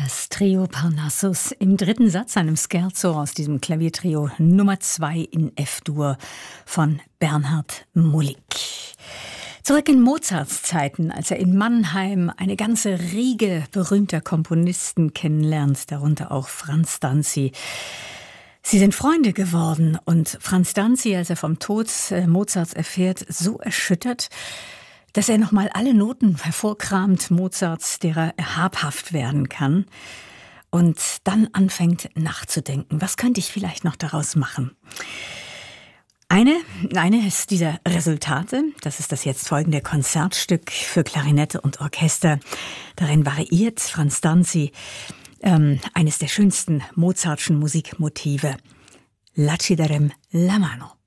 Das Trio Parnassus im dritten Satz einem Scherzo aus diesem Klaviertrio Nummer 2 in F-Dur von Bernhard Mulick. Zurück in Mozarts Zeiten, als er in Mannheim eine ganze Riege berühmter Komponisten kennenlernt, darunter auch Franz Danzi. Sie sind Freunde geworden und Franz Danzi, als er vom Tod Mozarts erfährt, so erschüttert, dass er nochmal alle Noten hervorkramt Mozarts, derer er habhaft werden kann und dann anfängt nachzudenken. Was könnte ich vielleicht noch daraus machen? Eine ist dieser Resultate, das ist das jetzt folgende Konzertstück für Klarinette und Orchester. Darin variiert Franz Danzi eines der schönsten Mozartschen Musikmotive, Laciderem la mano.